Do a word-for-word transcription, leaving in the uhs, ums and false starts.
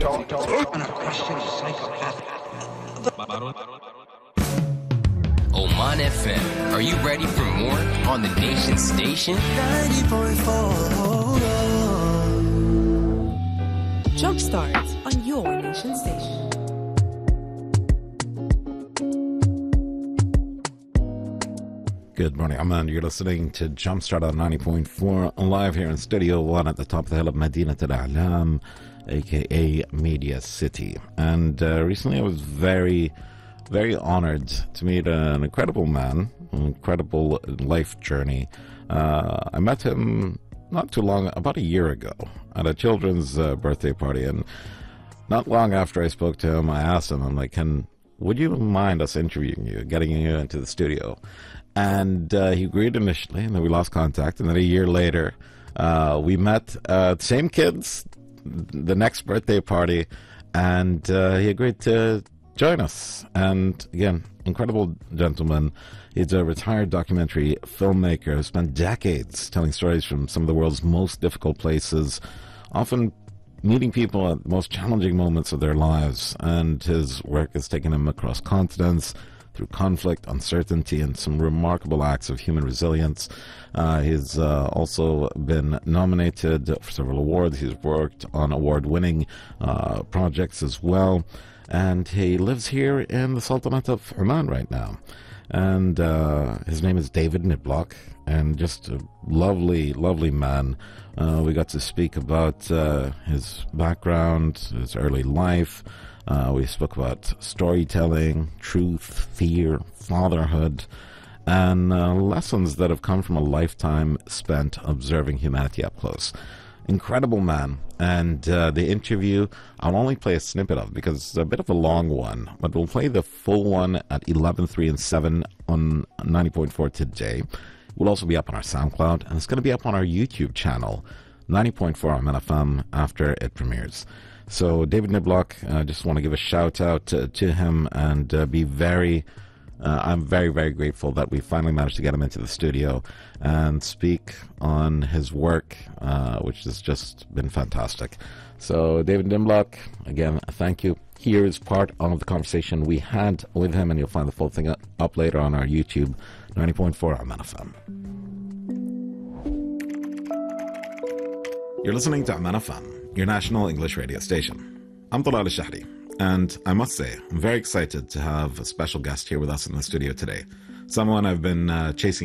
don't, don't, and a Christian psychopath. Oman F M. Are you ready for more on the Nation Station? ninety point four. Jump starts on your Nation Station. Good morning, Oman. You're listening to Jumpstart on ninety point four, live here in Studio One at the top of the hill of Madinat Al-A'lam, aka Media City. And uh, recently I was very, very honored to meet an incredible man, an incredible life journey. Uh, I met him not too long, about a year ago, at a children's uh, birthday party. And not long after I spoke to him, I asked him, I'm like, Can, would you mind us interviewing you, getting you into the studio? And uh, he agreed initially, and then we lost contact. And then a year later, uh, we met uh, same kids, the next birthday party, and uh, he agreed to join us. And again, incredible gentleman. He's a retired documentary filmmaker who spent decades telling stories from some of the world's most difficult places, often meeting people at the most challenging moments of their lives. And his work has taken him across continents, through conflict, uncertainty, and some remarkable acts of human resilience. Uh, he's uh, also been nominated for several awards. He's worked on award-winning uh, projects as well. And he lives here in the Sultanate of Oman right now. And uh, his name is David Niblock, and just a lovely, lovely man. Uh, we got to speak about uh, his background, his early life. Uh, we spoke about storytelling, truth, fear, fatherhood, and uh, lessons that have come from a lifetime spent observing humanity up close. Incredible man. And uh, the interview, I'll only play a snippet of because it's a bit of a long one, but we'll play the full one at eleven, three, and seven on ninety point four today. We'll also be up on our SoundCloud, and it's going to be up on our YouTube channel, ninety point four Oman F M, after it premieres. So David Niblock, I uh, just want to give a shout out to, to him and uh, be very, uh, I'm very, very grateful that we finally managed to get him into the studio and speak on his work, uh, which has just been fantastic. So David Niblock, again, thank you. Here is part of the conversation we had with him, and you'll find the full thing up later on our YouTube, ninety point four Oman F M. You're listening to Oman F M, your national English radio station. I'm Talal Al-Shahri, and I must say, I'm very excited to have a special guest here with us in the studio today. Someone I've been uh, chasing